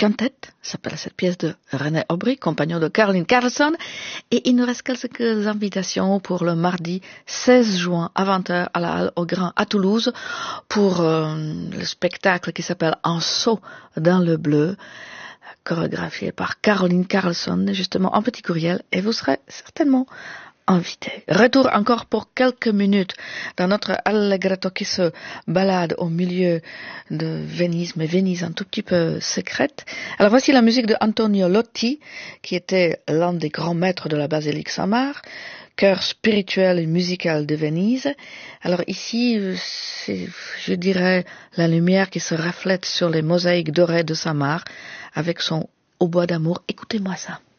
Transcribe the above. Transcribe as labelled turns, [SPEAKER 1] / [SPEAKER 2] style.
[SPEAKER 1] Quintet, s'appelle cette pièce de René Aubry, compagnon de Caroline Carlson. Et il nous reste quelques invitations pour le mardi 16 juin à 20h à la Halle au Grain à Toulouse pour le spectacle qui s'appelle Un saut dans le bleu, chorégraphié par Caroline Carlson, justement en petit courriel, et vous serez certainement invité. Retour encore pour quelques minutes dans notre allegretto qui se balade au milieu de Venise, mais Venise un tout petit peu secrète. Alors voici la musique de Antonio Lotti, qui était l'un des grands maîtres de la basilique Saint-Marc, chœur spirituel et musical de Venise. Alors ici, c'est, je dirais, la lumière qui se reflète sur les mosaïques dorées de Saint-Marc avec son hautbois d'amour. Écoutez-moi ça.